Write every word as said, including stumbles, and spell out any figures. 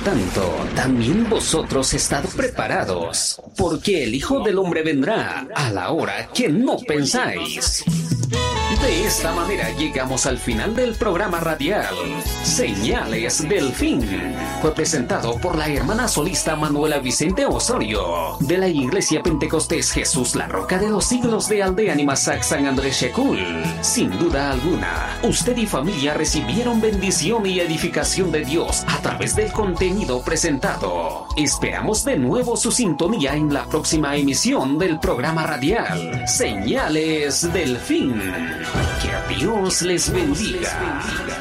tanto, también vosotros estad preparados, porque el Hijo del Hombre vendrá a la hora que no pensáis. De esta manera llegamos al final del programa radial Señales del Fin. Fue presentado por la hermana solista Manuela Vicente Osorio de la Iglesia Pentecostés Jesús la Roca de los Siglos de Aldea Animasac San Andrés Shekul. Sin duda alguna, usted y familia recibieron bendición y edificación de Dios a través del contenido presentado. Esperamos de nuevo su sintonía en la próxima emisión del programa radial Señales del Fin. Que Dios les bendiga.